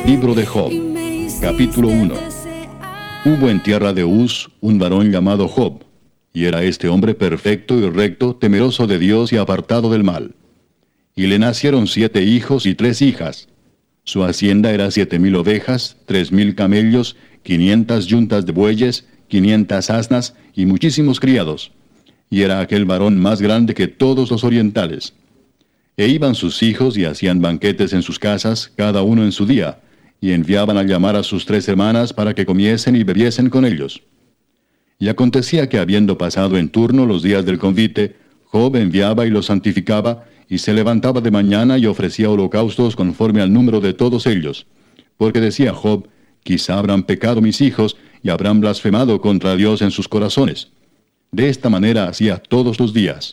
Libro de Job, capítulo 1. Hubo en tierra de Uz un varón llamado Job, y era este hombre perfecto y recto, temeroso de Dios y apartado del mal. Y le nacieron 7 hijos y 3 hijas. Su hacienda era 7,000 ovejas, 3,000 camellos, 500 yuntas de bueyes, 500 asnas y muchísimos criados. Y era aquel varón más grande que todos los orientales. E iban sus hijos y hacían banquetes en sus casas, cada uno en su día, y enviaban a llamar a sus 3 hermanas para que comiesen y bebiesen con ellos. Y acontecía que habiendo pasado en turno los días del convite, Job enviaba y los santificaba, y se levantaba de mañana y ofrecía holocaustos conforme al número de todos ellos. Porque decía Job, quizá habrán pecado mis hijos, y habrán blasfemado contra Dios en sus corazones. De esta manera hacía todos los días.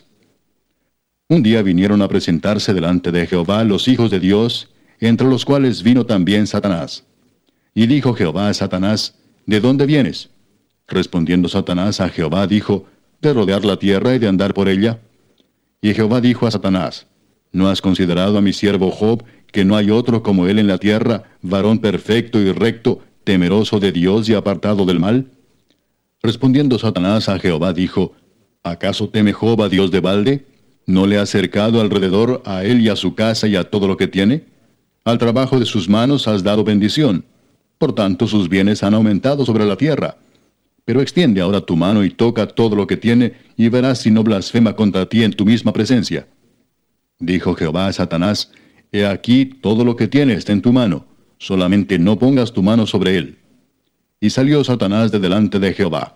Un día vinieron a presentarse delante de Jehová los hijos de Dios, entre los cuales vino también Satanás. Y dijo Jehová a Satanás, ¿de dónde vienes? Respondiendo Satanás a Jehová dijo, de rodear la tierra y de andar por ella. Y Jehová dijo a Satanás, ¿no has considerado a mi siervo Job, que no hay otro como él en la tierra, varón perfecto y recto, temeroso de Dios y apartado del mal? Respondiendo Satanás a Jehová dijo, ¿acaso teme Job a Dios de balde? ¿No le ha cercado alrededor a él y a su casa y a todo lo que tiene? Al trabajo de sus manos has dado bendición. Por tanto sus bienes han aumentado sobre la tierra. Pero extiende ahora tu mano y toca todo lo que tiene, y verás si no blasfema contra ti en tu misma presencia. Dijo Jehová a Satanás, he aquí todo lo que tiene está en tu mano, solamente no pongas tu mano sobre él. Y salió Satanás de delante de Jehová.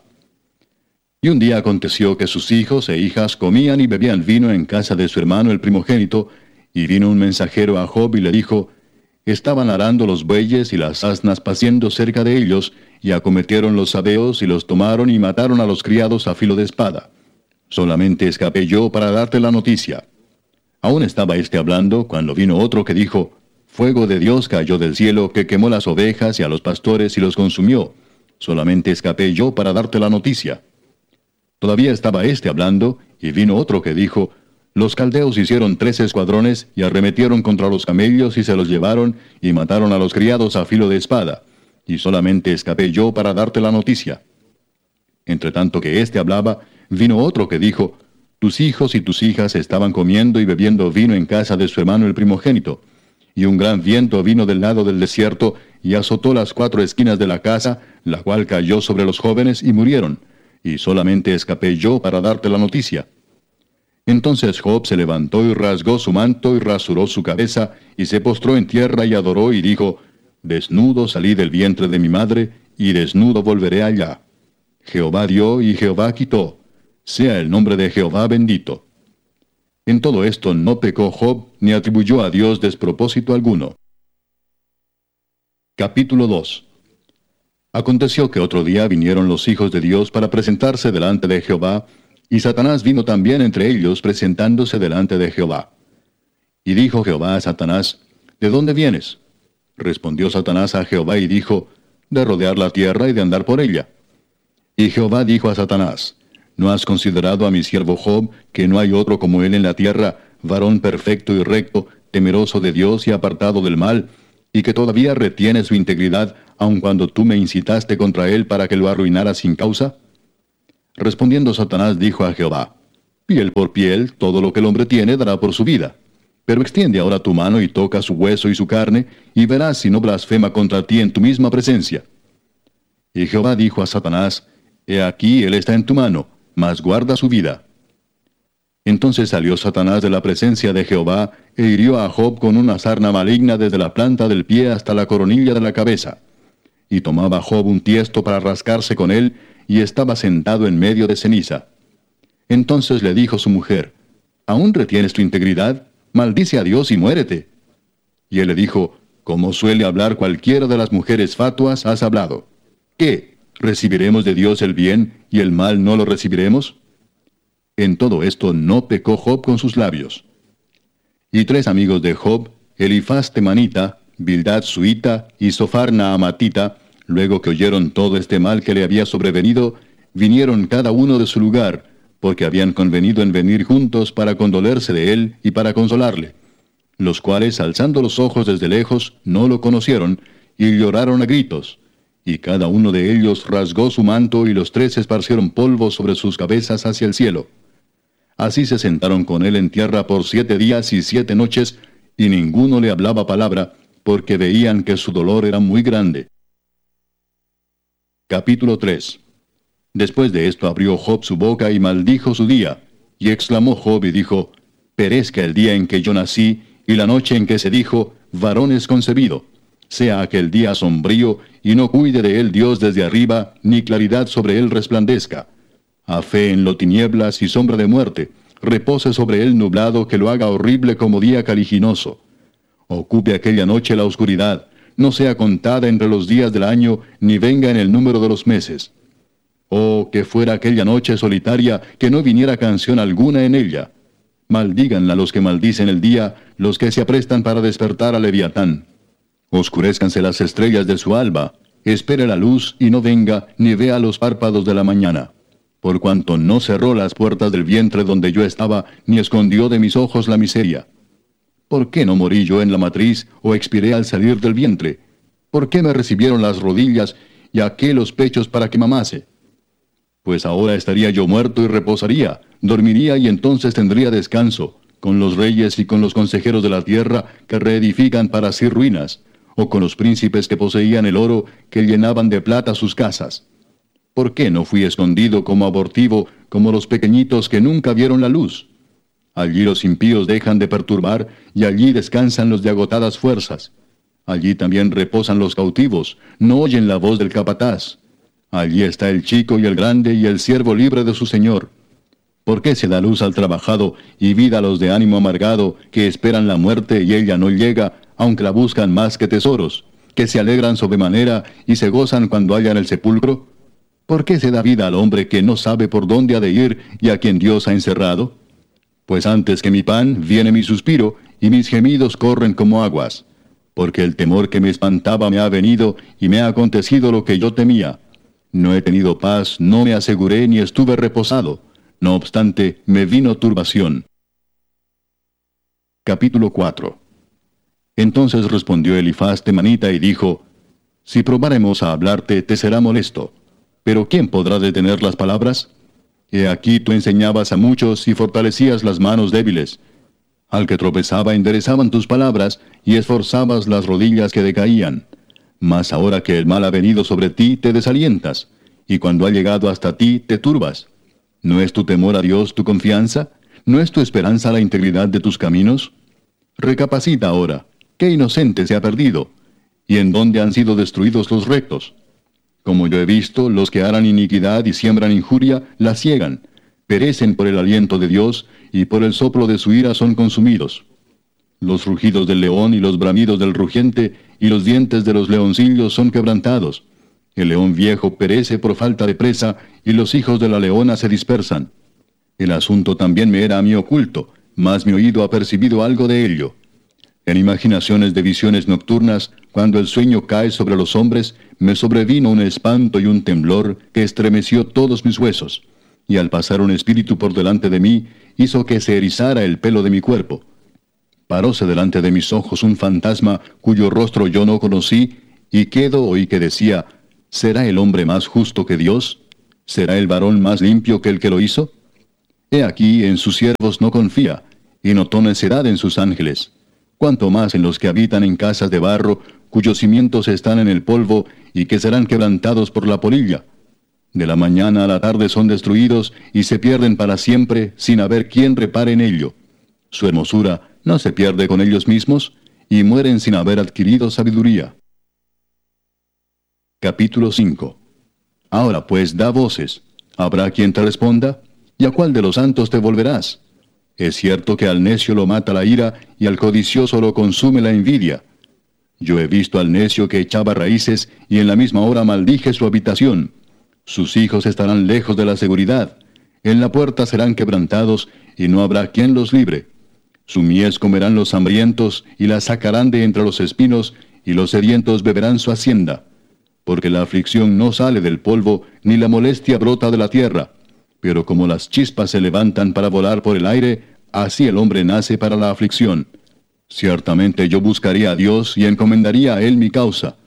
Y un día aconteció que sus hijos e hijas comían y bebían vino en casa de su hermano el primogénito, y vino un mensajero a Job y le dijo, estaban arando los bueyes y las asnas paciendo cerca de ellos, y acometieron los sabeos y los tomaron y mataron a los criados a filo de espada. Solamente escapé yo para darte la noticia. Aún estaba éste hablando, cuando vino otro que dijo, fuego de Dios cayó del cielo, que quemó las ovejas y a los pastores y los consumió. Solamente escapé yo para darte la noticia. Todavía estaba éste hablando, y vino otro que dijo, los caldeos hicieron 3 escuadrones, y arremetieron contra los camellos, y se los llevaron, y mataron a los criados a filo de espada. Y solamente escapé yo para darte la noticia. Entre tanto que éste hablaba, vino otro que dijo, tus hijos y tus hijas estaban comiendo y bebiendo vino en casa de su hermano el primogénito. Y un gran viento vino del lado del desierto, y azotó las 4 esquinas de la casa, la cual cayó sobre los jóvenes, y murieron. Y solamente escapé yo para darte la noticia. Entonces Job se levantó y rasgó su manto y rasuró su cabeza, y se postró en tierra y adoró y dijo, desnudo salí del vientre de mi madre, y desnudo volveré allá. Jehová dio y Jehová quitó. Sea el nombre de Jehová bendito. En todo esto no pecó Job, ni atribuyó a Dios despropósito alguno. Capítulo 2. Aconteció que otro día vinieron los hijos de Dios para presentarse delante de Jehová, y Satanás vino también entre ellos presentándose delante de Jehová. Y dijo Jehová a Satanás, ¿de dónde vienes? Respondió Satanás a Jehová y dijo, de rodear la tierra y de andar por ella. Y Jehová dijo a Satanás, ¿no has considerado a mi siervo Job, que no hay otro como él en la tierra, varón perfecto y recto, temeroso de Dios y apartado del mal, y que todavía retiene su integridad, aun cuando tú me incitaste contra él para que lo arruinara sin causa? Respondiendo Satanás dijo a Jehová, piel por piel, todo lo que el hombre tiene dará por su vida. Pero extiende ahora tu mano y toca su hueso y su carne, y verás si no blasfema contra ti en tu misma presencia. Y Jehová dijo a Satanás, he aquí él está en tu mano, mas guarda su vida. Entonces salió Satanás de la presencia de Jehová, e hirió a Job con una sarna maligna desde la planta del pie hasta la coronilla de la cabeza. Y tomaba Job un tiesto para rascarse con él, y estaba sentado en medio de ceniza. Entonces le dijo su mujer, ¿aún retienes tu integridad? Maldice a Dios y muérete. Y él le dijo, como suele hablar cualquiera de las mujeres fatuas, has hablado. ¿Qué? ¿Recibiremos de Dios el bien, y el mal no lo recibiremos? En todo esto no pecó Job con sus labios. Y 3 amigos de Job, Elifaz temanita, Bildad suita y Sofar naamatita, luego que oyeron todo este mal que le había sobrevenido, vinieron cada uno de su lugar, porque habían convenido en venir juntos para condolerse de él y para consolarle, los cuales, alzando los ojos desde lejos, no lo conocieron, y lloraron a gritos. Y cada uno de ellos rasgó su manto, y los 3 esparcieron polvo sobre sus cabezas hacia el cielo. Así se sentaron con él en tierra por 7 días y 7 noches, y ninguno le hablaba palabra, porque veían que su dolor era muy grande. Capítulo 3. Después de esto abrió Job su boca y maldijo su día, y exclamó Job y dijo: perezca el día en que yo nací, y la noche en que se dijo, varón es concebido. Sea aquel día sombrío, y no cuide de él Dios desde arriba, ni claridad sobre él resplandezca. A fe en lo tinieblas y sombra de muerte, repose sobre él nublado, que lo haga horrible como día caliginoso. Ocupe aquella noche la oscuridad, no sea contada entre los días del año, ni venga en el número de los meses. Oh, que fuera aquella noche solitaria, que no viniera canción alguna en ella. Maldíganla los que maldicen el día, los que se aprestan para despertar a Leviatán. Oscurézcanse las estrellas de su alba, espere la luz y no venga, ni vea los párpados de la mañana. Por cuanto no cerró las puertas del vientre donde yo estaba, ni escondió de mis ojos la miseria. ¿Por qué no morí yo en la matriz, o expiré al salir del vientre? ¿Por qué me recibieron las rodillas, y aqué los pechos para que mamase? Pues ahora estaría yo muerto y reposaría, dormiría y entonces tendría descanso, con los reyes y con los consejeros de la tierra que reedifican para sí ruinas, o con los príncipes que poseían el oro, que llenaban de plata sus casas. ¿Por qué no fui escondido como abortivo, como los pequeñitos que nunca vieron la luz? Allí los impíos dejan de perturbar, y allí descansan los de agotadas fuerzas. Allí también reposan los cautivos, no oyen la voz del capataz. Allí está el chico y el grande y el siervo libre de su señor. ¿Por qué se da luz al trabajado y vida a los de ánimo amargado, que esperan la muerte y ella no llega, aunque la buscan más que tesoros, que se alegran sobremanera y se gozan cuando hallan el sepulcro? ¿Por qué se da vida al hombre que no sabe por dónde ha de ir y a quien Dios ha encerrado? Pues antes que mi pan viene mi suspiro, y mis gemidos corren como aguas. Porque el temor que me espantaba me ha venido, y me ha acontecido lo que yo temía. No he tenido paz, no me aseguré, ni estuve reposado. No obstante, me vino turbación. Capítulo 4. Entonces respondió Elifaz temanita y dijo: si probáremos a hablarte, te será molesto. Pero ¿quién podrá detener las palabras? He aquí tú enseñabas a muchos y fortalecías las manos débiles. Al que tropezaba enderezaban tus palabras, y esforzabas las rodillas que decaían. Mas ahora que el mal ha venido sobre ti, te desalientas, y cuando ha llegado hasta ti, te turbas. ¿No es tu temor a Dios tu confianza? ¿No es tu esperanza la integridad de tus caminos? Recapacita ahora, ¿qué inocente se ha perdido? ¿Y en dónde han sido destruidos los rectos? Como yo he visto, los que harán iniquidad y siembran injuria, la ciegan, perecen por el aliento de Dios, y por el soplo de su ira son consumidos. Los rugidos del león y los bramidos del rugiente, y los dientes de los leoncillos son quebrantados. El león viejo perece por falta de presa, y los hijos de la leona se dispersan. El asunto también me era a mí oculto, mas mi oído ha percibido algo de ello. En imaginaciones de visiones nocturnas, cuando el sueño cae sobre los hombres, me sobrevino un espanto y un temblor que estremeció todos mis huesos, y al pasar un espíritu por delante de mí, hizo que se erizara el pelo de mi cuerpo. Paróse delante de mis ojos un fantasma cuyo rostro yo no conocí, y quedo oí que decía: ¿será el hombre más justo que Dios? ¿Será el varón más limpio que el que lo hizo? He aquí, en sus siervos no confía, y notó necedad en sus ángeles. Cuanto más en los que habitan en casas de barro, cuyos cimientos están en el polvo, y que serán quebrantados por la polilla. De la mañana a la tarde son destruidos, y se pierden para siempre, sin haber quien repare en ello. Su hermosura no se pierde con ellos mismos, y mueren sin haber adquirido sabiduría. Capítulo 5. Ahora pues da voces. ¿Habrá quien te responda? ¿Y a cuál de los santos te volverás? Es cierto que al necio lo mata la ira, y al codicioso lo consume la envidia. Yo he visto al necio que echaba raíces, y en la misma hora maldije su habitación. Sus hijos estarán lejos de la seguridad. En la puerta serán quebrantados, y no habrá quien los libre. Su mies comerán los hambrientos, y la sacarán de entre los espinos, y los sedientos beberán su hacienda. Porque la aflicción no sale del polvo, ni la molestia brota de la tierra. Pero como las chispas se levantan para volar por el aire, así el hombre nace para la aflicción. Ciertamente yo buscaría a Dios y encomendaría a Él mi causa.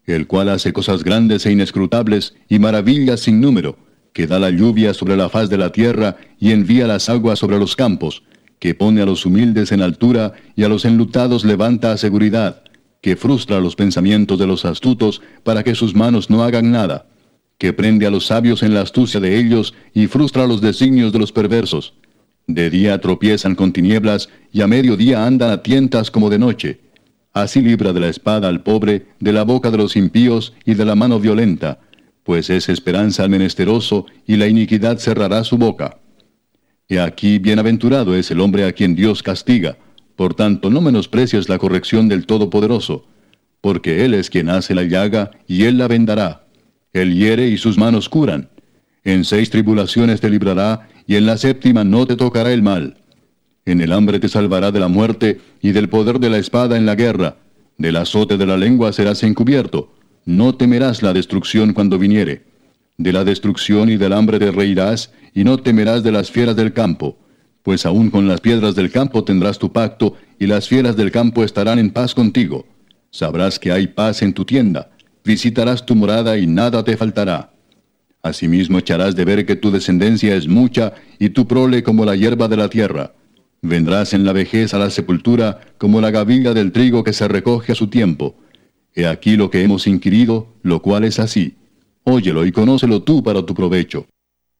el cual hace cosas grandes e inescrutables y maravillas sin número, que da la lluvia sobre la faz de la tierra y envía las aguas sobre los campos, que pone a los humildes en altura y a los enlutados levanta a seguridad, que frustra los pensamientos de los astutos para que sus manos no hagan nada, que prende a los sabios en la astucia de ellos y frustra los designios de los perversos. De día tropiezan con tinieblas y a mediodía andan a tientas como de noche. Así libra de la espada al pobre, de la boca de los impíos y de la mano violenta, pues es esperanza al menesteroso y la iniquidad cerrará su boca. He aquí bienaventurado es el hombre a quien Dios castiga. Por tanto, no menosprecies la corrección del Todopoderoso, porque Él es quien hace la llaga, y Él la vendará. Él hiere y sus manos curan. En 6 tribulaciones te librará, y en la 7ª no te tocará el mal. En el hambre te salvará de la muerte, y del poder de la espada en la guerra. Del azote de la lengua serás encubierto. No temerás la destrucción cuando viniere. De la destrucción y del hambre te reirás, y no temerás de las fieras del campo. Pues aún con las piedras del campo tendrás tu pacto, y las fieras del campo estarán en paz contigo. Sabrás que hay paz en tu tienda, visitarás tu morada y nada te faltará. Asimismo echarás de ver que tu descendencia es mucha, y tu prole como la hierba de la tierra. Vendrás en la vejez a la sepultura, como la gavilla del trigo que se recoge a su tiempo. He aquí lo que hemos inquirido, lo cual es así. Óyelo y conócelo tú para tu provecho.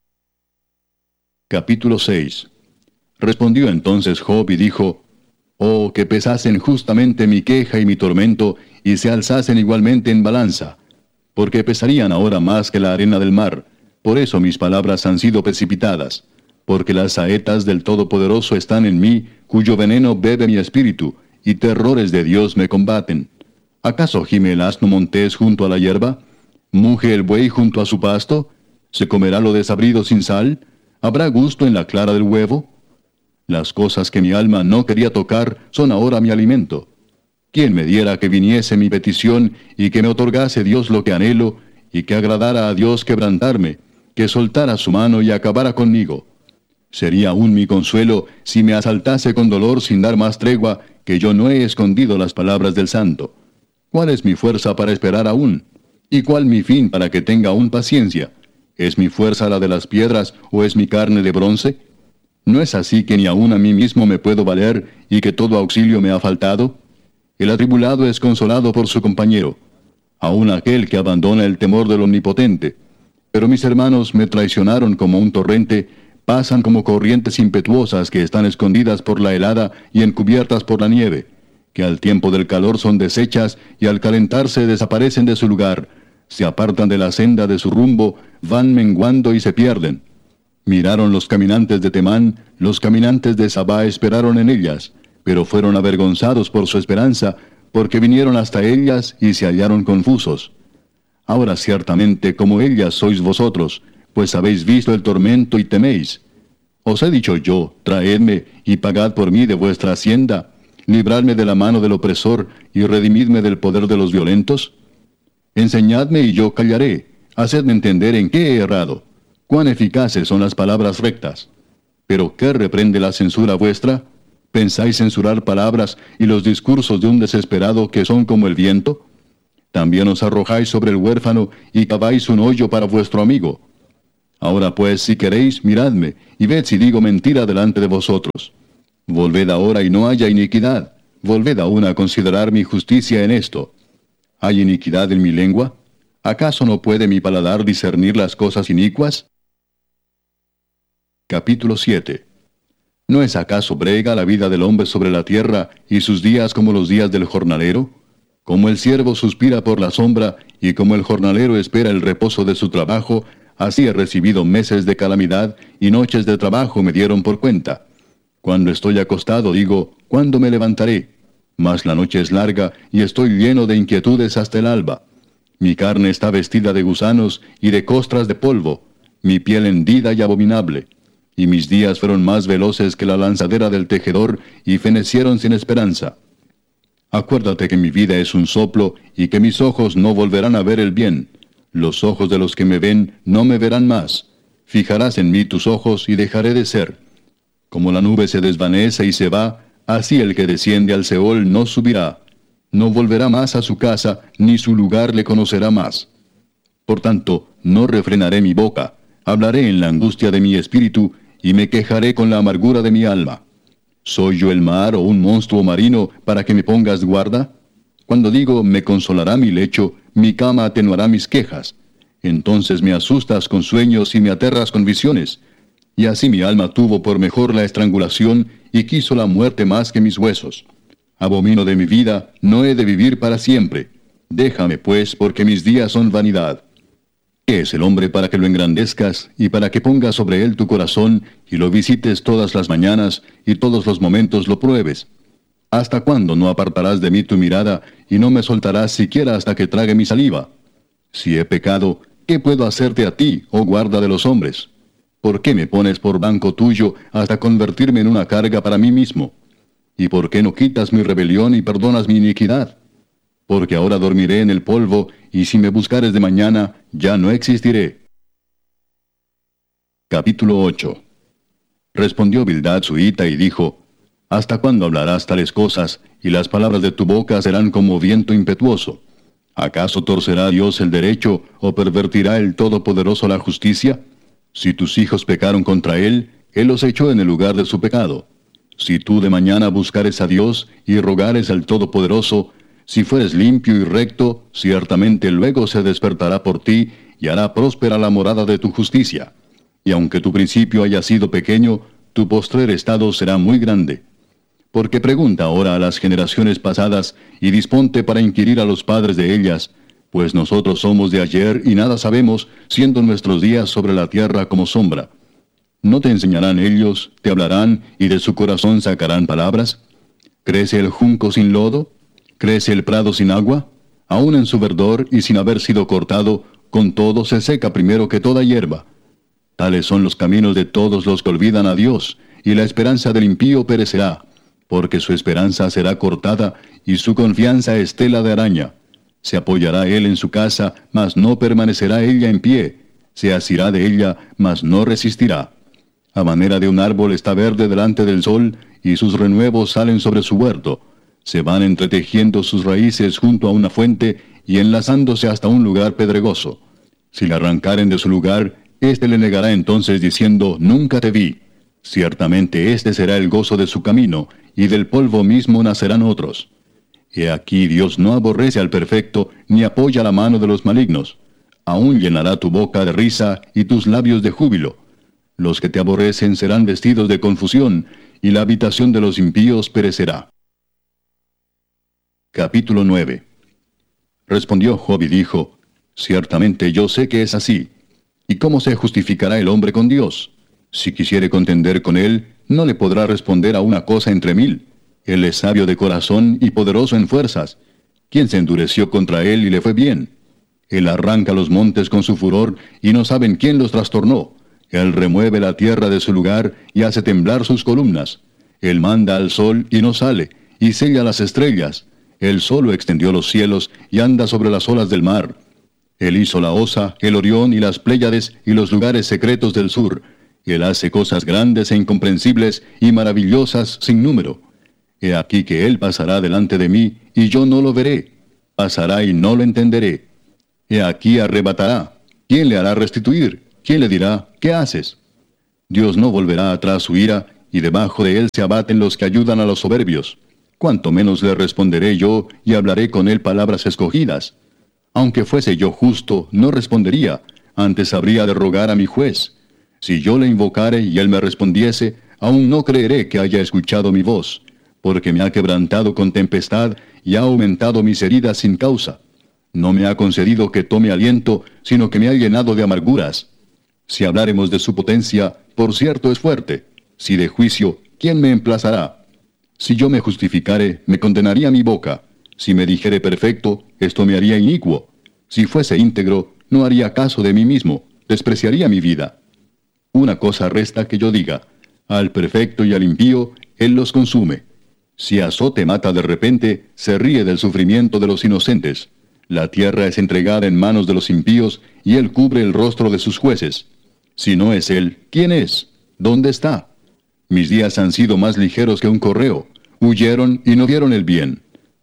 Capítulo 6. Respondió entonces Job y dijo: Oh, que pesasen justamente mi queja y mi tormento, y se alzasen igualmente en balanza, porque pesarían ahora más que la arena del mar. Por eso mis palabras han sido precipitadas, porque las saetas del Todopoderoso están en mí, cuyo veneno bebe mi espíritu, y terrores de Dios me combaten. ¿Acaso gime el asno montés junto a la hierba? ¿Muge el buey junto a su pasto? ¿Se comerá lo desabrido sin sal? ¿Habrá gusto en la clara del huevo? Las cosas que mi alma no quería tocar son ahora mi alimento. ¿Quién me diera que viniese mi petición y que me otorgase Dios lo que anhelo, y que agradara a Dios quebrantarme, que soltara su mano y acabara conmigo? Sería aún mi consuelo si me asaltase con dolor sin dar más tregua, que yo no he escondido las palabras del Santo. ¿Cuál es mi fuerza para esperar aún? ¿Y cuál mi fin para que tenga aún paciencia? ¿Es mi fuerza la de las piedras o es mi carne de bronce? ¿No es así que ni aún a mí mismo me puedo valer y que todo auxilio me ha faltado? El atribulado es consolado por su compañero, aun aquel que abandona el temor del Omnipotente. Pero mis hermanos me traicionaron como un torrente, pasan como corrientes impetuosas que están escondidas por la helada y encubiertas por la nieve, que al tiempo del calor son deshechas y al calentarse desaparecen de su lugar, se apartan de la senda de su rumbo, van menguando y se pierden. Miraron los caminantes de Temán, los caminantes de Sabá esperaron en ellas, pero fueron avergonzados por su esperanza, porque vinieron hasta ellas y se hallaron confusos. Ahora ciertamente como ellas sois vosotros, pues habéis visto el tormento y teméis. Os he dicho yo, traedme y pagad por mí de vuestra hacienda, libradme de la mano del opresor y redimidme del poder de los violentos. Enseñadme y yo callaré, hacedme entender en qué he errado. Cuán eficaces son las palabras rectas. Pero ¿qué reprende la censura vuestra? ¿Pensáis censurar palabras y los discursos de un desesperado que son como el viento? También os arrojáis sobre el huérfano y caváis un hoyo para vuestro amigo. Ahora pues, si queréis, miradme, y ved si digo mentira delante de vosotros. Volved ahora y no haya iniquidad. Volved aún a considerar mi justicia en esto. ¿Hay iniquidad en mi lengua? ¿Acaso no puede mi paladar discernir las cosas inicuas? Capítulo 7. ¿No es acaso brega la vida del hombre sobre la tierra, y sus días como los días del jornalero? Como el siervo suspira por la sombra, y como el jornalero espera el reposo de su trabajo, así he recibido meses de calamidad, y noches de trabajo me dieron por cuenta. Cuando estoy acostado digo, ¿cuándo me levantaré? Mas la noche es larga, y estoy lleno de inquietudes hasta el alba. Mi carne está vestida de gusanos y de costras de polvo, mi piel hendida y abominable. Y mis días fueron más veloces que la lanzadera del tejedor, y fenecieron sin esperanza. Acuérdate que mi vida es un soplo, y que mis ojos no volverán a ver el bien. Los ojos de los que me ven no me verán más. Fijarás en mí tus ojos, y dejaré de ser. Como la nube se desvanece y se va, así el que desciende al Seol no subirá. No volverá más a su casa, ni su lugar le conocerá más. Por tanto, no refrenaré mi boca, hablaré en la angustia de mi espíritu, y me quejaré con la amargura de mi alma. ¿Soy yo el mar o un monstruo marino para que me pongas guarda? Cuando digo, me consolará mi lecho, mi cama atenuará mis quejas. Entonces me asustas con sueños y me aterras con visiones. Y así mi alma tuvo por mejor la estrangulación, y quiso la muerte más que mis huesos. Abomino de mi vida, no he de vivir para siempre. Déjame, pues, porque mis días son vanidad. ¿Qué es el hombre para que lo engrandezcas, y para que pongas sobre él tu corazón, y lo visites todas las mañanas, y todos los momentos lo pruebes? ¿Hasta cuándo no apartarás de mí tu mirada, y no me soltarás siquiera hasta que trague mi saliva? Si he pecado, ¿qué puedo hacerte a ti, oh guarda de los hombres? ¿Por qué me pones por banco tuyo hasta convertirme en una carga para mí mismo? ¿Y por qué no quitas mi rebelión y perdonas mi iniquidad? Porque ahora dormiré en el polvo, y si me buscares de mañana, ya no existiré. Capítulo 8. Respondió Bildad suhita y dijo: ¿Hasta cuándo hablarás tales cosas, y las palabras de tu boca serán como viento impetuoso? ¿Acaso torcerá Dios el derecho, o pervertirá el Todopoderoso la justicia? Si tus hijos pecaron contra Él, Él los echó en el lugar de su pecado. Si tú de mañana buscares a Dios, y rogares al Todopoderoso, si fueres limpio y recto, ciertamente luego se despertará por ti, y hará próspera la morada de tu justicia. Y aunque tu principio haya sido pequeño, tu postrer estado será muy grande. Porque pregunta ahora a las generaciones pasadas, y disponte para inquirir a los padres de ellas, pues nosotros somos de ayer y nada sabemos, siendo nuestros días sobre la tierra como sombra. ¿No te enseñarán ellos, te hablarán, y de su corazón sacarán palabras? ¿Crece el junco sin lodo? ¿Crece el prado sin agua? Aún en su verdor y sin haber sido cortado, con todo se seca primero que toda hierba. Tales son los caminos de todos los que olvidan a Dios, y la esperanza del impío perecerá, porque su esperanza será cortada, y su confianza es tela de araña. Se apoyará él en su casa, mas no permanecerá ella en pie. Se asirá de ella, mas no resistirá. A manera de un árbol está verde delante del sol, y sus renuevos salen sobre su huerto. Se van entretejiendo sus raíces junto a una fuente, y enlazándose hasta un lugar pedregoso. Si le arrancaren de su lugar, éste le negará entonces diciendo: nunca te vi. Ciertamente este será el gozo de su camino, y del polvo mismo nacerán otros. He aquí Dios no aborrece al perfecto, ni apoya la mano de los malignos. Aún llenará tu boca de risa, y tus labios de júbilo. Los que te aborrecen serán vestidos de confusión, y la habitación de los impíos perecerá. Capítulo 9. Respondió Job y dijo: ciertamente yo sé que es así. ¿Y cómo se justificará el hombre con Dios? Si quisiere contender con él, no le podrá responder a una cosa entre mil. Él es sabio de corazón y poderoso en fuerzas. ¿Quién se endureció contra él y le fue bien? Él arranca los montes con su furor, y no saben quién los trastornó. Él remueve la tierra de su lugar, y hace temblar sus columnas. Él manda al sol, y no sale, y sella las estrellas. Él solo extendió los cielos, y anda sobre las olas del mar. Él hizo la Osa, el Orión y las Pléyades, y los lugares secretos del sur. Él hace cosas grandes e incomprensibles, y maravillosas sin número. He aquí que Él pasará delante de mí, y yo no lo veré. Pasará y no lo entenderé. He aquí arrebatará. ¿Quién le hará restituir? ¿Quién le dirá: ¿qué haces? Dios no volverá atrás su ira, y debajo de Él se abaten los que ayudan a los soberbios. Cuanto menos le responderé yo, y hablaré con Él palabras escogidas. Aunque fuese yo justo, no respondería, antes habría de rogar a mi juez. Si yo le invocare y Él me respondiese, aún no creeré que haya escuchado mi voz, porque me ha quebrantado con tempestad, y ha aumentado mis heridas sin causa. No me ha concedido que tome aliento, sino que me ha llenado de amarguras. Si habláremos de su potencia, por cierto es fuerte. Si de juicio, ¿quién me emplazará? Si yo me justificare, me condenaría mi boca. Si me dijere perfecto, esto me haría inicuo. Si fuese íntegro, no haría caso de mí mismo, despreciaría mi vida. Una cosa resta que yo diga: al perfecto y al impío, Él los consume. Si azote mata de repente, se ríe del sufrimiento de los inocentes. La tierra es entregada en manos de los impíos, y Él cubre el rostro de sus jueces. Si no es Él, ¿quién es? ¿Dónde está? Mis días han sido más ligeros que un correo. Huyeron y no vieron el bien.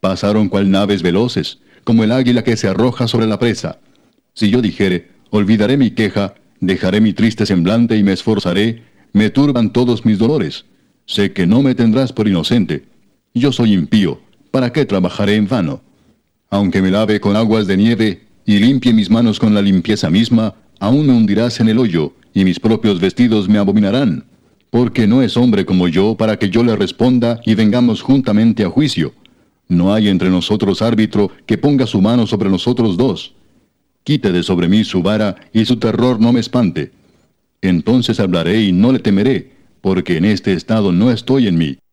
Pasaron cual naves veloces, como el águila que se arroja sobre la presa. Si yo dijere, olvidaré mi queja, dejaré mi triste semblante y me esforzaré, me turban todos mis dolores. Sé que no me tendrás por inocente. Yo soy impío, ¿para qué trabajaré en vano? Aunque me lave con aguas de nieve y limpie mis manos con la limpieza misma, aún me hundirás en el hoyo, y mis propios vestidos me abominarán. Porque no es hombre como yo para que yo le responda y vengamos juntamente a juicio. No hay entre nosotros árbitro que ponga su mano sobre nosotros dos. Quite de sobre mí su vara, y su terror no me espante. Entonces hablaré y no le temeré, porque en este estado no estoy en mí.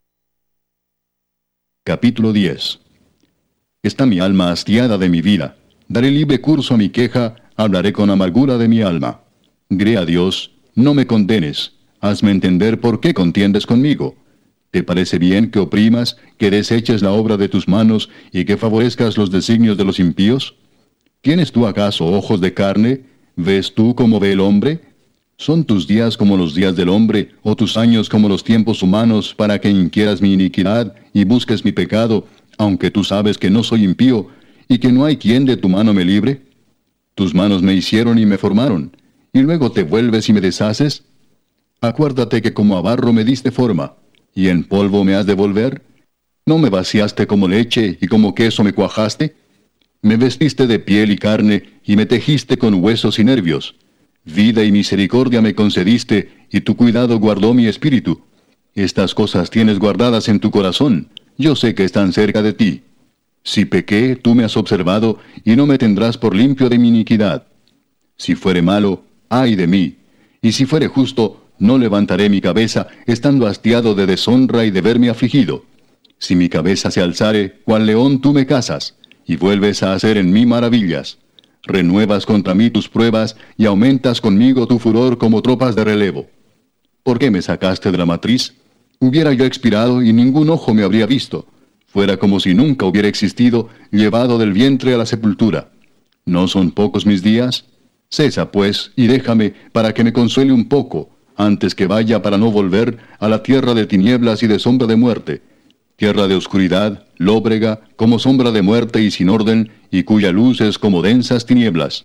Capítulo 10. Está mi alma hastiada de mi vida. Daré libre curso a mi queja, hablaré con amargura de mi alma. Diré a Dios, no me condenes, hazme entender por qué contiendes conmigo. ¿Te parece bien que oprimas, que deseches la obra de tus manos y que favorezcas los designios de los impíos? ¿Tienes tú acaso ojos de carne? ¿Ves tú como ve el hombre? ¿Son tus días como los días del hombre, o tus años como los tiempos humanos, para que inquieras mi iniquidad y busques mi pecado, aunque tú sabes que no soy impío, y que no hay quien de tu mano me libre? Tus manos me hicieron y me formaron, y luego te vuelves y me deshaces. Acuérdate que como a barro me diste forma, y en polvo me has de volver. ¿No me vaciaste como leche, y como queso me cuajaste? Me vestiste de piel y carne, y me tejiste con huesos y nervios. Vida y misericordia me concediste, y tu cuidado guardó mi espíritu. Estas cosas tienes guardadas en tu corazón, yo sé que están cerca de ti. Si pequé, tú me has observado, y no me tendrás por limpio de mi iniquidad. Si fuere malo, ay de mí, y si fuere justo, no levantaré mi cabeza, estando hastiado de deshonra y de verme afligido. Si mi cabeza se alzare, cual león tú me cazas, y vuelves a hacer en mí maravillas. Renuevas contra mí tus pruebas, y aumentas conmigo tu furor como tropas de relevo. ¿Por qué me sacaste de la matriz? Hubiera yo expirado y ningún ojo me habría visto. Fuera como si nunca hubiera existido, llevado del vientre a la sepultura. ¿No son pocos mis días? Cesa, pues, y déjame, para que me consuele un poco, antes que vaya para no volver a la tierra de tinieblas y de sombra de muerte, tierra de oscuridad, lóbrega, como sombra de muerte y sin orden, y cuya luz es como densas tinieblas.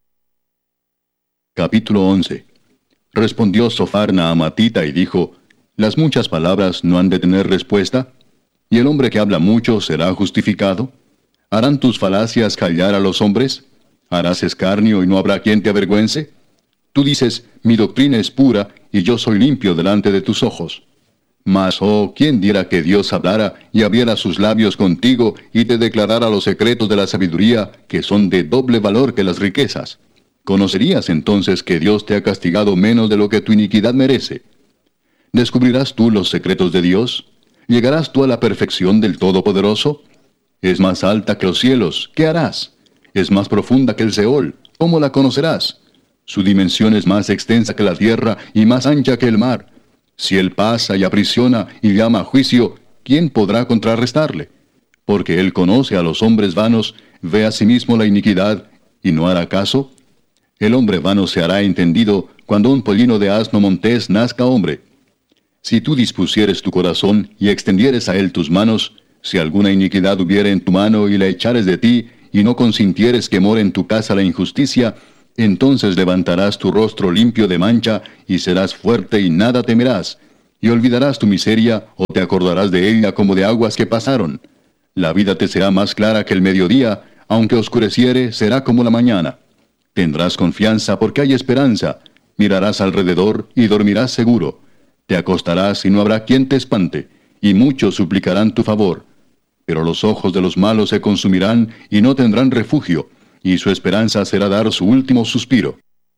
Capítulo 11. Respondió Sofarna a Matita y dijo, ¿las muchas palabras no han de tener respuesta? ¿Y el hombre que habla mucho será justificado? ¿Harán tus falacias callar a los hombres? ¿Harás escarnio y no habrá quien te avergüence? Tú dices, mi doctrina es pura, y yo soy limpio delante de tus ojos. Mas, oh, ¿quién diera que Dios hablara y abriera sus labios contigo y te declarara los secretos de la sabiduría, que son de doble valor que las riquezas? ¿Conocerías entonces que Dios te ha castigado menos de lo que tu iniquidad merece? ¿Descubrirás tú los secretos de Dios? ¿Llegarás tú a la perfección del Todopoderoso? Es más alta que los cielos, ¿qué harás? Es más profunda que el Seol, ¿cómo la conocerás? Su dimensión es más extensa que la tierra y más ancha que el mar. Si él pasa y aprisiona y llama a juicio, ¿quién podrá contrarrestarle? Porque él conoce a los hombres vanos, ve a sí mismo la iniquidad, y no hará caso. El hombre vano se hará entendido cuando un pollino de asno montés nazca hombre. Si tú dispusieres tu corazón y extendieres a él tus manos, si alguna iniquidad hubiere en tu mano y la echares de ti, y no consintieres que more en tu casa la injusticia, entonces levantarás tu rostro limpio de mancha, y serás fuerte y nada temerás, y olvidarás tu miseria, o te acordarás de ella como de aguas que pasaron. La vida te será más clara que el mediodía, aunque oscureciere, será como la mañana. Tendrás confianza porque hay esperanza, mirarás alrededor y dormirás seguro. Te acostarás y no habrá quien te espante, y muchos suplicarán tu favor. Pero los ojos de los malos se consumirán y no tendrán refugio, y su esperanza será dar su último suspiro.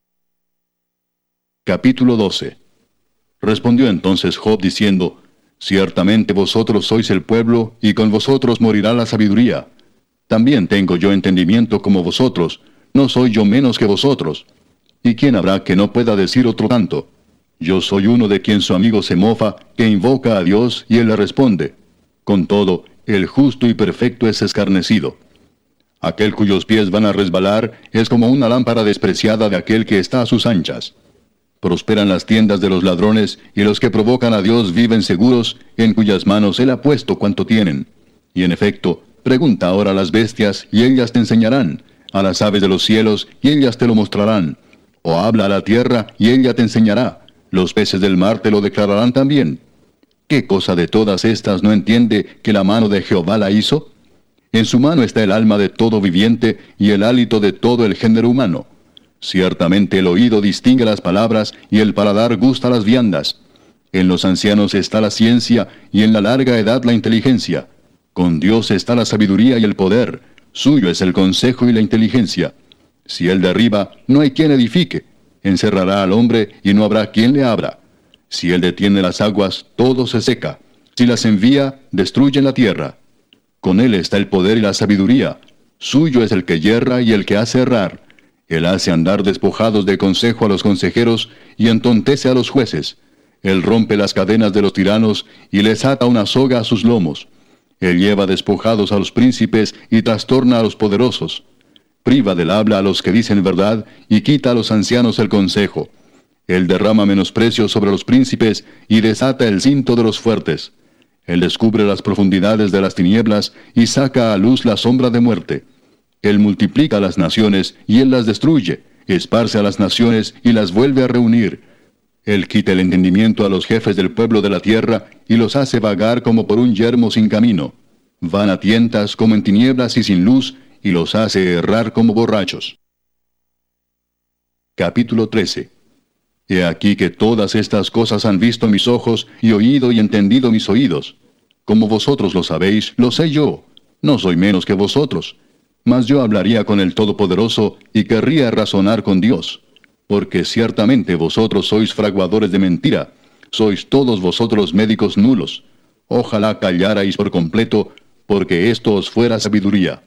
Capítulo 12. Respondió entonces Job diciendo, ciertamente vosotros sois el pueblo, y con vosotros morirá la sabiduría. También tengo yo entendimiento como vosotros, no soy yo menos que vosotros. ¿Y quién habrá que no pueda decir otro tanto? Yo soy uno de quien su amigo se mofa, que invoca a Dios, y él le responde. Con todo, el justo y perfecto es escarnecido. Aquel cuyos pies van a resbalar es como una lámpara despreciada de aquel que está a sus anchas. Prosperan las tiendas de los ladrones, y los que provocan a Dios viven seguros, en cuyas manos él ha puesto cuanto tienen. Y en efecto, Pregunta ahora a las bestias, y ellas te enseñarán, a las aves de los cielos, y ellas te lo mostrarán. O habla a la tierra, y ella te enseñará. Los peces del mar te lo declararán también. ¿Qué cosa de todas estas no entiende que la mano de Jehová la hizo? En su mano está el alma de todo viviente, y el hálito de todo el género humano. Ciertamente el oído distingue las palabras, y el paladar gusta las viandas. En los ancianos está la ciencia, y en la larga edad la inteligencia. Con Dios está la sabiduría y el poder. Suyo es el consejo y la inteligencia. Si él derriba, no hay quien edifique. Encerrará al hombre, y no habrá quien le abra. Si él detiene las aguas, todo se seca. Si las envía, destruyen la tierra. Con él está el poder y la sabiduría. Suyo es el que yerra y el que hace errar. Él hace andar despojados de consejo a los consejeros, y entontece a los jueces. Él rompe las cadenas de los tiranos, y les ata una soga a sus lomos. Él lleva despojados a los príncipes, y trastorna a los poderosos. Priva del habla a los que dicen verdad, y quita a los ancianos el consejo. Él derrama menosprecio sobre los príncipes, y desata el cinto de los fuertes. Él descubre las profundidades de las tinieblas, y saca a luz la sombra de muerte. Él multiplica las naciones, y él las destruye, esparce a las naciones, y las vuelve a reunir. Él quita el entendimiento a los jefes del pueblo de la tierra, y los hace vagar como por un yermo sin camino. Van a tientas como en tinieblas y sin luz, y los hace errar como borrachos. Capítulo 13. He aquí que todas estas cosas han visto mis ojos, y oído y entendido mis oídos. Como vosotros lo sabéis, lo sé yo. No soy menos que vosotros. Mas yo hablaría con el Todopoderoso, y querría razonar con Dios. Porque ciertamente vosotros sois fraguadores de mentira, sois todos vosotros médicos nulos. Ojalá callarais por completo, porque esto os fuera sabiduría.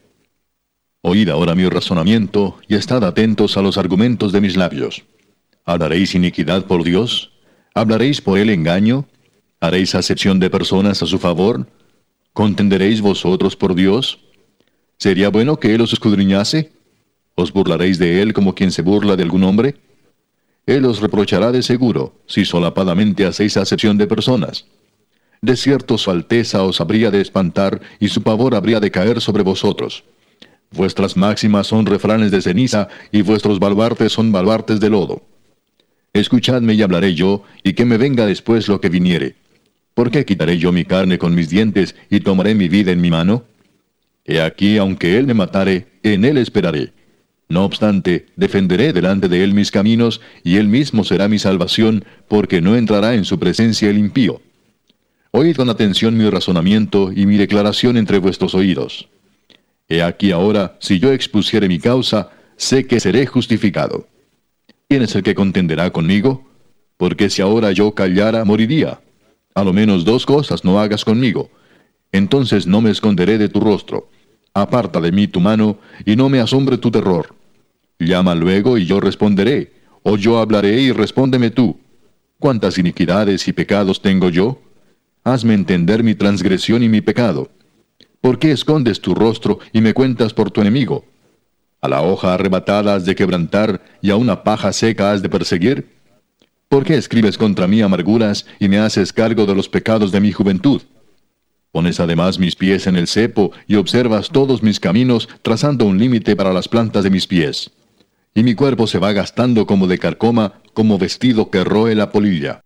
Oíd ahora mi razonamiento, y estad atentos a los argumentos de mis labios. ¿Hablaréis iniquidad por Dios? ¿Hablaréis por él engaño? ¿Haréis acepción de personas a su favor? ¿Contenderéis vosotros por Dios? ¿Sería bueno que él os escudriñase? ¿Os burlaréis de él como quien se burla de algún hombre? Él os reprochará de seguro, si solapadamente hacéis acepción de personas. De cierto su alteza os habría de espantar, y su pavor habría de caer sobre vosotros. Vuestras máximas son refranes de ceniza, y vuestros baluartes son baluartes de lodo. Escuchadme y hablaré yo, y que me venga después lo que viniere. ¿Por qué quitaré yo mi carne con mis dientes, y tomaré mi vida en mi mano? He aquí, aunque él me matare, en él esperaré. No obstante, defenderé delante de él mis caminos, y él mismo será mi salvación, porque no entrará en su presencia el impío. Oíd con atención mi razonamiento y mi declaración entre vuestros oídos. He aquí ahora, si yo expusiere mi causa, sé que seré justificado. ¿Quién es el que contenderá conmigo? Porque si ahora yo callara, moriría. A lo menos dos cosas no hagas conmigo. Entonces no me esconderé de tu rostro. Aparta de mí tu mano, y no me asombre tu terror. Llama luego, y yo responderé, o yo hablaré, y respóndeme tú. ¿Cuántas iniquidades y pecados tengo yo? Hazme entender mi transgresión y mi pecado. ¿Por qué escondes tu rostro, y me cuentas por tu enemigo? ¿A la hoja arrebatada has de quebrantar, y a una paja seca has de perseguir? ¿Por qué escribes contra mí amarguras, y me haces cargo de los pecados de mi juventud? Pones además mis pies en el cepo, y observas todos mis caminos, trazando un límite para las plantas de mis pies. Y mi cuerpo se va gastando como de carcoma, como vestido que roe la polilla.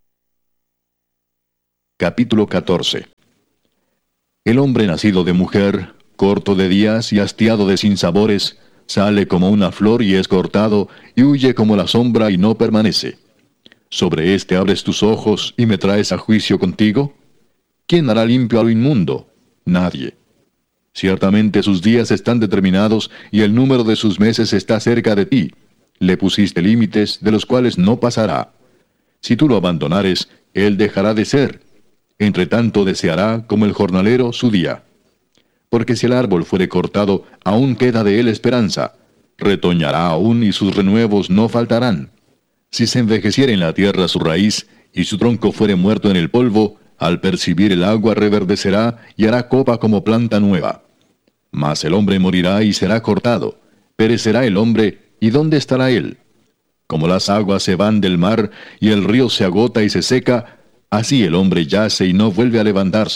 Capítulo 14. El hombre nacido de mujer, corto de días y hastiado de sinsabores, sale como una flor y es cortado, y huye como la sombra y no permanece. ¿Sobre éste abres tus ojos y me traes a juicio contigo? ¿Quién hará limpio a lo inmundo? Nadie. Ciertamente sus días están determinados, y el número de sus meses está cerca de ti. Le pusiste límites, de los cuales no pasará. Si tú lo abandonares, él dejará de ser. Entre tanto deseará, como el jornalero, su día. Porque si el árbol fuere cortado, aún queda de él esperanza. Retoñará aún, y sus renuevos no faltarán. Si se envejeciera en la tierra su raíz, y su tronco fuere muerto en el polvo, al percibir el agua reverdecerá, y hará copa como planta nueva. Mas el hombre morirá y será cortado. Perecerá el hombre, ¿y dónde estará él? Como las aguas se van del mar, y el río se agota y se seca, así el hombre yace y no vuelve a levantarse.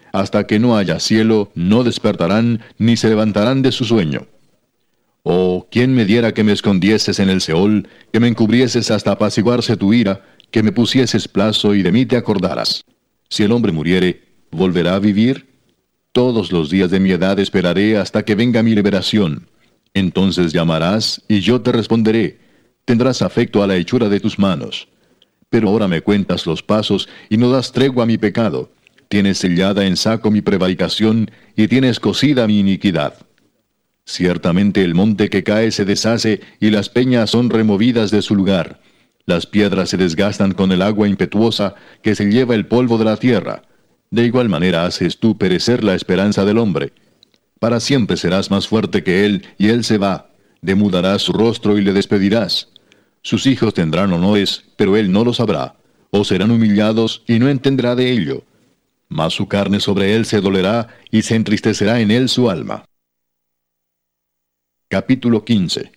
hasta que no haya cielo, no despertarán, ni se levantarán de su sueño. Oh, ¿quién me diera que me escondieses en el Seol, que me encubrieses hasta apaciguarse tu ira, que me pusieses plazo y de mí te acordaras? Si el hombre muriere, ¿volverá a vivir? Todos los días de mi edad esperaré hasta que venga mi liberación. Entonces llamarás, y yo te responderé. Tendrás afecto a la hechura de tus manos. Pero ahora me cuentas los pasos, y no das tregua a mi pecado. Tienes sellada en saco mi prevaricación, y tienes cosida mi iniquidad. Ciertamente el monte que cae se deshace, y las peñas son removidas de su lugar. Las piedras se desgastan con el agua impetuosa, que se lleva el polvo de la tierra. De igual manera haces tú perecer la esperanza del hombre. Para siempre serás más fuerte que él, y él se va. Demudarás su rostro y le despedirás. Sus hijos tendrán honores, pero él no lo sabrá. O serán humillados, y no entenderá de ello. Mas su carne sobre él se dolerá, y se entristecerá en él su alma. Capítulo 15.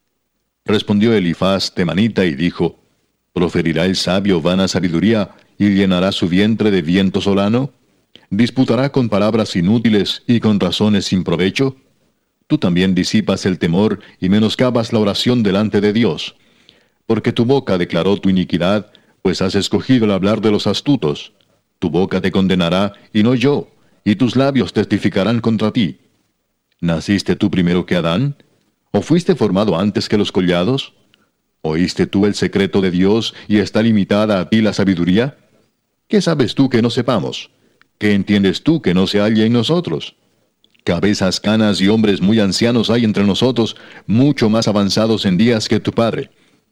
Respondió Elifaz temanita y dijo: ¿Proferirá el sabio vana sabiduría, y llenará su vientre de viento solano? ¿Disputará con palabras inútiles y con razones sin provecho? Tú también disipas el temor y menoscabas la oración delante de Dios. Porque tu boca declaró tu iniquidad, pues has escogido el hablar de los astutos. Tu boca te condenará, y no yo, y tus labios testificarán contra ti. ¿Naciste tú primero que Adán? ¿O fuiste formado antes que los collados? ¿Oíste tú el secreto de Dios, y está limitada a ti la sabiduría? ¿Qué sabes tú que no sepamos? ¿Qué entiendes tú que no se halle en nosotros? Cabezas canas y hombres muy ancianos hay entre nosotros, mucho más avanzados en días que tu padre.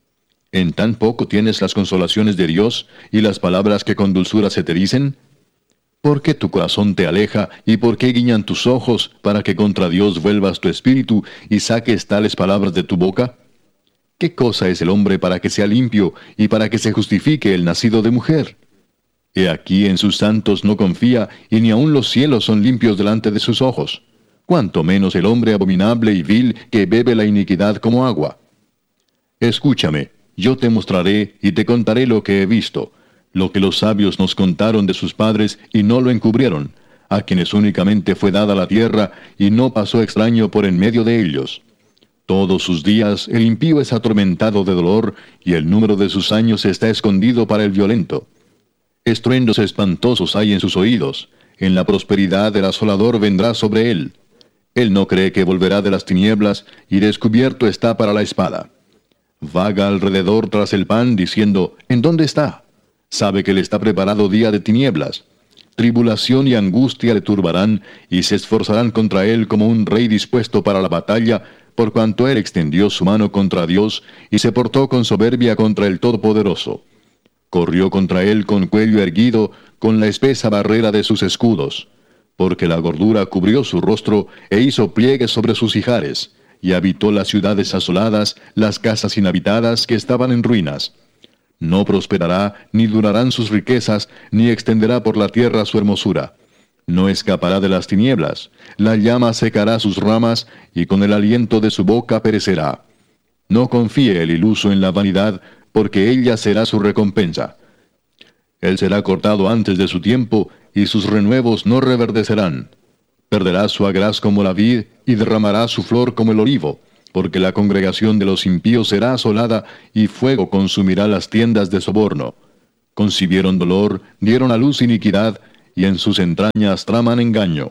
¿En tan poco tienes las consolaciones de Dios, y las palabras que con dulzura se te dicen? ¿Por qué tu corazón te aleja, y por qué guiñan tus ojos, para que contra Dios vuelvas tu espíritu, y saques tales palabras de tu boca? ¿Qué cosa es el hombre para que sea limpio, y para que se justifique el nacido de mujer? He aquí en sus santos no confía, y ni aun los cielos son limpios delante de sus ojos. Cuanto menos el hombre abominable y vil, que bebe la iniquidad como agua. Escúchame, yo te mostraré, y te contaré lo que he visto, lo que los sabios nos contaron de sus padres, y no lo encubrieron, a quienes únicamente fue dada la tierra, y no pasó extraño por en medio de ellos. Todos sus días el impío es atormentado de dolor, y el número de sus años está escondido para el violento. Estruendos espantosos hay en sus oídos, en la prosperidad el asolador vendrá sobre él. Él no cree que volverá de las tinieblas, y descubierto está para la espada. Vaga alrededor tras el pan, diciendo: ¿en dónde está? Sabe que le está preparado día de tinieblas. Tribulación y angustia le turbarán, y se esforzarán contra él como un rey dispuesto para la batalla, por cuanto él extendió su mano contra Dios, y se portó con soberbia contra el Todopoderoso. Corrió contra él con cuello erguido, con la espesa barrera de sus escudos. Porque la gordura cubrió su rostro, e hizo pliegues sobre sus ijares, y habitó las ciudades asoladas, las casas inhabitadas que estaban en ruinas. No prosperará, ni durarán sus riquezas, ni extenderá por la tierra su hermosura. No escapará de las tinieblas, la llama secará sus ramas, y con el aliento de su boca perecerá. No confíe el iluso en la vanidad, porque ella será su recompensa. Él será cortado antes de su tiempo, y sus renuevos no reverdecerán. Perderá su agraz como la vid, y derramará su flor como el olivo, porque la congregación de los impíos será asolada, y fuego consumirá las tiendas de soborno. Concibieron dolor, dieron a luz iniquidad, y en sus entrañas traman engaño.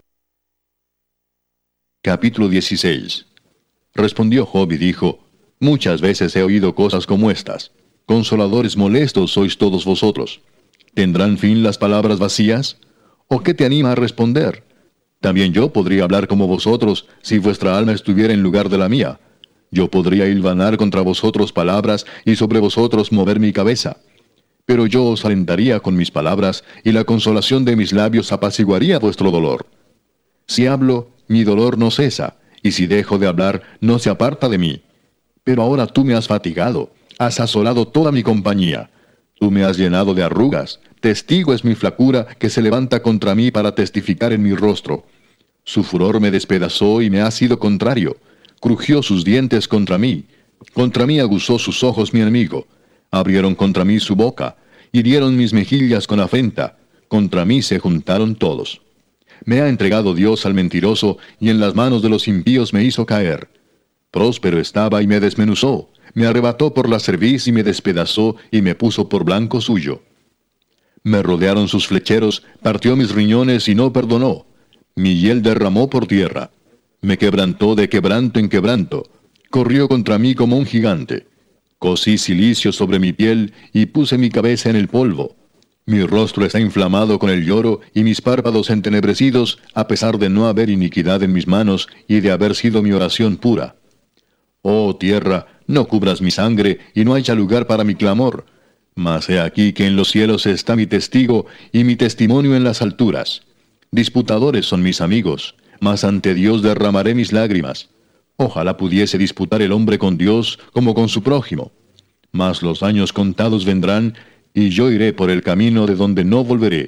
Capítulo 16. Respondió Job y dijo: muchas veces he oído cosas como estas. Consoladores molestos sois todos vosotros. ¿Tendrán fin las palabras vacías? ¿O qué te anima a responder? También yo podría hablar como vosotros, si vuestra alma estuviera en lugar de la mía. Yo podría hilvanar contra vosotros palabras, y sobre vosotros mover mi cabeza. Pero yo os alentaría con mis palabras, y la consolación de mis labios apaciguaría vuestro dolor. Si hablo, mi dolor no cesa, y si dejo de hablar, no se aparta de mí. Pero ahora tú me has fatigado, has asolado toda mi compañía. Tú me has llenado de arrugas, testigo es mi flacura que se levanta contra mí para testificar en mi rostro. Su furor me despedazó y me ha sido contrario. Crujió sus dientes contra mí aguzó sus ojos mi enemigo. Abrieron contra mí su boca, hirieron mis mejillas con afrenta. Contra mí se juntaron todos. Me ha entregado Dios al mentiroso, y en las manos de los impíos me hizo caer. Próspero estaba y me desmenuzó, me arrebató por la cerviz y me despedazó y me puso por blanco suyo. Me rodearon sus flecheros, partió mis riñones y no perdonó. Mi hiel derramó por tierra. Me quebrantó de quebranto en quebranto. Corrió contra mí como un gigante. Cosí cilicio sobre mi piel y puse mi cabeza en el polvo. Mi rostro está inflamado con el lloro y mis párpados entenebrecidos, a pesar de no haber iniquidad en mis manos y de haber sido mi oración pura. Oh tierra, no cubras mi sangre y no haya lugar para mi clamor. Mas he aquí que en los cielos está mi testigo y mi testimonio en las alturas. Disputadores son mis amigos, mas ante Dios derramaré mis lágrimas. Ojalá pudiese disputar el hombre con Dios como con su prójimo. Mas los años contados vendrán, y yo iré por el camino de donde no volveré.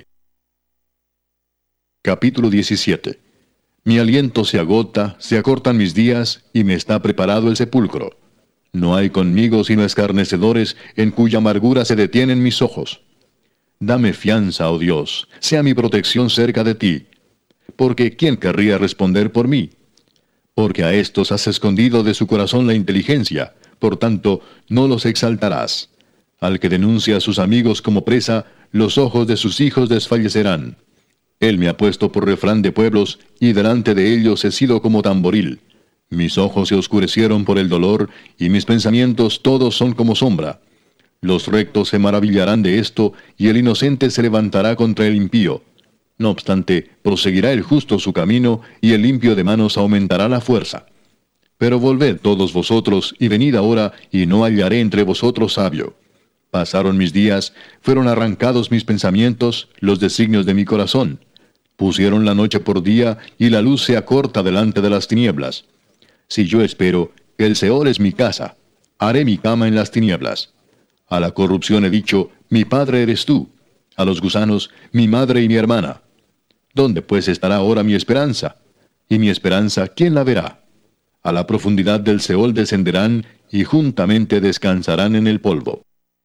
Capítulo 17. Mi aliento se agota, se acortan mis días, y me está preparado el sepulcro. No hay conmigo sino escarnecedores, en cuya amargura se detienen mis ojos. Dame fianza, oh Dios, sea mi protección cerca de ti. Porque ¿quién querría responder por mí? Porque a estos has escondido de su corazón la inteligencia, por tanto, no los exaltarás. Al que denuncia a sus amigos como presa, los ojos de sus hijos desfallecerán. Él me ha puesto por refrán de pueblos, y delante de ellos he sido como tamboril. Mis ojos se oscurecieron por el dolor, y mis pensamientos todos son como sombra. Los rectos se maravillarán de esto, y el inocente se levantará contra el impío. No obstante, proseguirá el justo su camino, y el limpio de manos aumentará la fuerza. Pero volved todos vosotros, y venid ahora, y no hallaré entre vosotros sabio. Pasaron mis días, fueron arrancados mis pensamientos, los designios de mi corazón. Pusieron la noche por día, y la luz se acorta delante de las tinieblas. Si yo espero, el Seol es mi casa. Haré mi cama en las tinieblas. A la corrupción he dicho, mi padre eres tú. A los gusanos, mi madre y mi hermana. ¿Dónde pues estará ahora mi esperanza? Y mi esperanza, ¿quién la verá? A la profundidad del Seol descenderán, y juntamente descansarán en el polvo.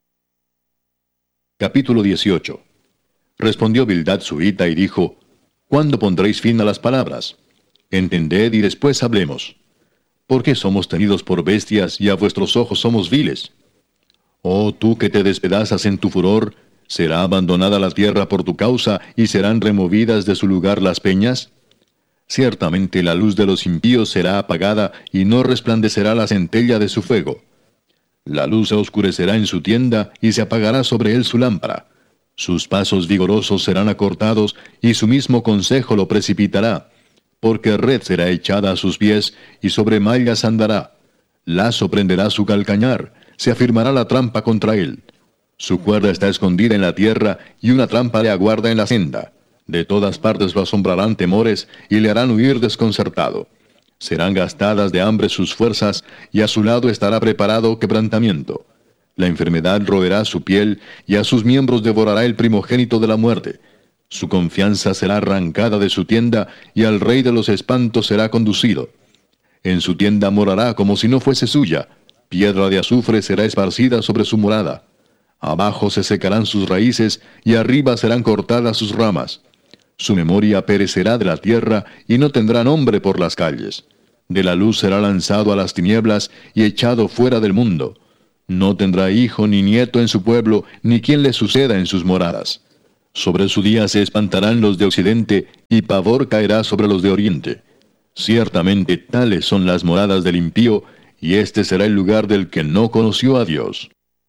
Capítulo 18. Respondió Bildad Suita y dijo, ¿cuándo pondréis fin a las palabras? Entended y después hablemos. ¿Por qué somos tenidos por bestias y a vuestros ojos somos viles? Oh tú que te despedazas en tu furor, ¿será abandonada la tierra por tu causa y serán removidas de su lugar las peñas? Ciertamente la luz de los impíos será apagada y no resplandecerá la centella de su fuego. La luz se oscurecerá en su tienda y se apagará sobre él su lámpara. Sus pasos vigorosos serán acortados y su mismo consejo lo precipitará. Porque red será echada a sus pies y sobre mallas andará. Lazo prenderá su calcañar, se afirmará la trampa contra él. Su cuerda está escondida en la tierra y una trampa le aguarda en la senda. De todas partes lo asombrarán temores y le harán huir desconcertado. Serán gastadas de hambre sus fuerzas, y a su lado estará preparado quebrantamiento. La enfermedad roerá su piel, y a sus miembros devorará el primogénito de la muerte. Su confianza será arrancada de su tienda, y al rey de los espantos será conducido. En su tienda morará como si no fuese suya. Piedra de azufre será esparcida sobre su morada. Abajo se secarán sus raíces, y arriba serán cortadas sus ramas. Su memoria perecerá de la tierra, y no tendrá nombre por las calles. De la luz será lanzado a las tinieblas, y echado fuera del mundo. No tendrá hijo ni nieto en su pueblo, ni quien le suceda en sus moradas. Sobre su día se espantarán los de occidente, y pavor caerá sobre los de oriente. Ciertamente tales son las moradas del impío, y este será el lugar del que no conoció a Dios.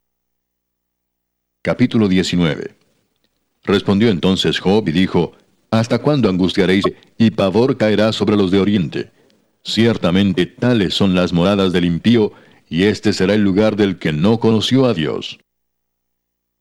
Capítulo 19. Respondió entonces Job y dijo, ¿hasta cuándo angustiaréis, y pavor caerá sobre los de oriente? Ciertamente tales son las moradas del impío, y este será el lugar del que no conoció a Dios.